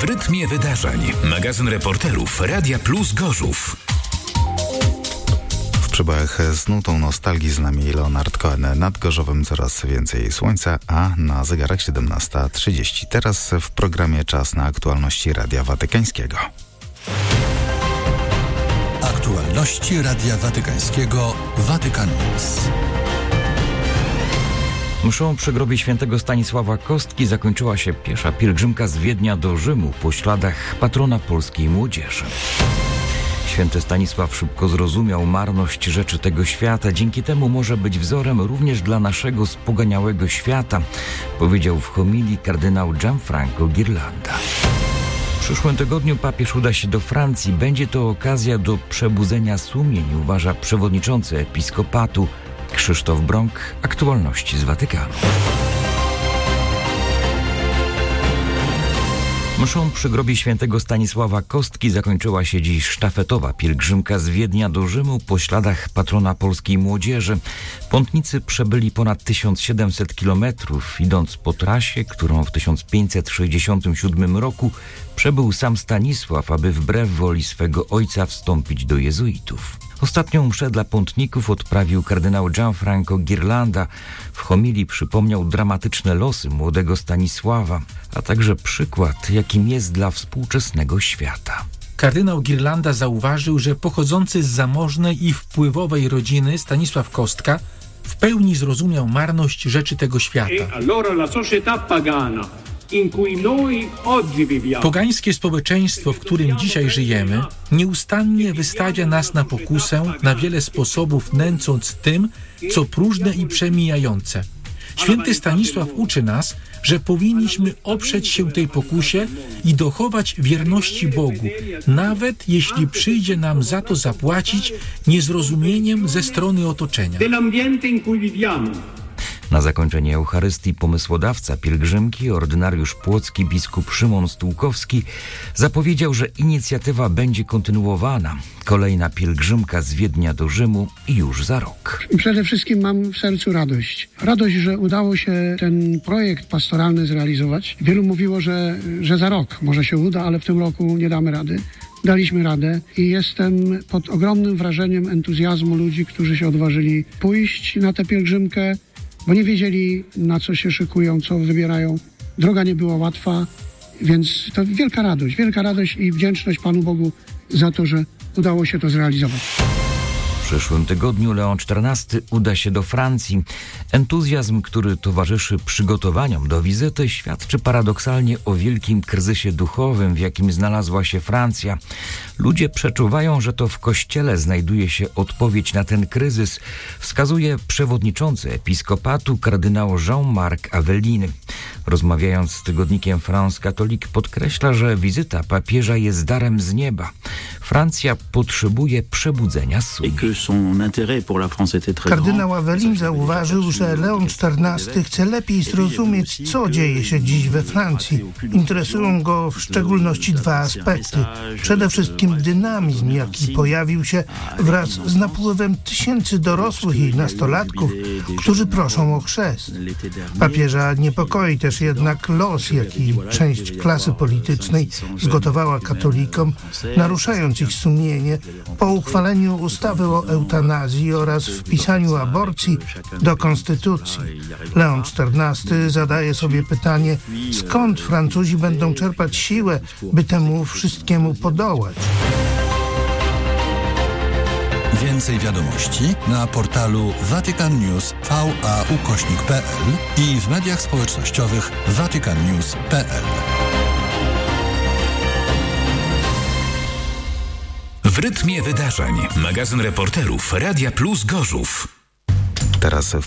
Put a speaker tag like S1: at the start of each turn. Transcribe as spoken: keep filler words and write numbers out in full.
S1: W rytmie wydarzeń. Magazyn reporterów Radia Plus Gorzów.
S2: W przybojach z nutą nostalgii z nami Leonard Cohen. Nad Gorzowem coraz więcej słońca, a na zegarach siedemnasta trzydzieści. Teraz w programie czas na aktualności Radia Watykańskiego.
S3: Aktualności Radia Watykańskiego Watykan News.
S4: Mszą przy grobie świętego Stanisława Kostki zakończyła się piesza pielgrzymka z Wiednia do Rzymu po śladach patrona polskiej młodzieży. Święty Stanisław szybko zrozumiał marność rzeczy tego świata. Dzięki temu może być wzorem również dla naszego spoganiałego świata, powiedział w homilii kardynał Gianfranco Ghirlanda. W przyszłym tygodniu papież uda się do Francji. Będzie to okazja do przebudzenia sumień, uważa przewodniczący episkopatu Krzysztof Brąk. Aktualności z Watykanu. Mszą przy grobie świętego Stanisława Kostki zakończyła się dziś sztafetowa pielgrzymka z Wiednia do Rzymu po śladach patrona polskiej młodzieży. Pątnicy przebyli ponad tysiąc siedemset kilometrów, idąc po trasie, którą w tysiąc pięćset sześćdziesiątym siódmym roku przebył sam Stanisław, aby wbrew woli swego ojca wstąpić do jezuitów. Ostatnią mszę dla pątników odprawił kardynał Gianfranco Ghirlanda. W homilii przypomniał dramatyczne losy młodego Stanisława, a także przykład, jakim jest dla współczesnego świata.
S5: Kardynał Ghirlanda zauważył, że pochodzący z zamożnej i wpływowej rodziny Stanisław Kostka w pełni zrozumiał marność rzeczy tego świata. Pogańskie społeczeństwo, w którym dzisiaj żyjemy, nieustannie wystawia nas na pokusę, na wiele sposobów nęcąc tym, co próżne i przemijające. Święty Stanisław uczy nas, że powinniśmy oprzeć się tej pokusie i dochować wierności Bogu, nawet jeśli przyjdzie nam za to zapłacić niezrozumieniem ze strony otoczenia.
S4: Na zakończenie Eucharystii pomysłodawca pielgrzymki, ordynariusz płocki biskup Szymon Stułkowski, zapowiedział, że inicjatywa będzie kontynuowana. Kolejna pielgrzymka z Wiednia do Rzymu już za rok.
S6: Przede wszystkim mam w sercu radość. Radość, że udało się ten projekt pastoralny zrealizować. Wielu mówiło, że, że za rok może się uda, ale w tym roku nie damy rady. Daliśmy radę i jestem pod ogromnym wrażeniem entuzjazmu ludzi, którzy się odważyli pójść na tę pielgrzymkę, bo nie wiedzieli, na co się szykują, co wybierają. Droga nie była łatwa, więc to wielka radość, wielka radość i wdzięczność Panu Bogu za to, że udało się to zrealizować.
S4: W przyszłym tygodniu Leon czternasty uda się do Francji. Entuzjazm, który towarzyszy przygotowaniom do wizyty, świadczy paradoksalnie o wielkim kryzysie duchowym, w jakim znalazła się Francja. Ludzie przeczuwają, że to w Kościele znajduje się odpowiedź na ten kryzys, wskazuje przewodniczący episkopatu kardynał Jean-Marc Avellin. Rozmawiając z tygodnikiem France Catholique, podkreśla, że wizyta papieża jest darem z nieba. Francja potrzebuje przebudzenia sumień.
S7: Kardynał Avellin zauważył, że Leon czternasty chce lepiej zrozumieć, co dzieje się dziś we Francji. Interesują go w szczególności dwa aspekty. Przede wszystkim dynamizm, jaki pojawił się wraz z napływem tysięcy dorosłych i nastolatków, którzy proszą o chrzest. Papieża niepokoi też jednak los, jaki część klasy politycznej zgotowała katolikom, naruszając ich sumienie po uchwaleniu ustawy o eutanazji oraz wpisaniu aborcji do konstytucji. Leon czternasty zadaje sobie pytanie, skąd Francuzi będą czerpać siłę, by temu wszystkiemu podołać.
S3: Więcej wiadomości na portalu watykannews kropka v a ukośnik kropka p l i w mediach społecznościowych watykannews kropka p l.
S1: W rytmie wydarzeń. Magazyn reporterów Radia Plus Gorzów.
S2: Teraz w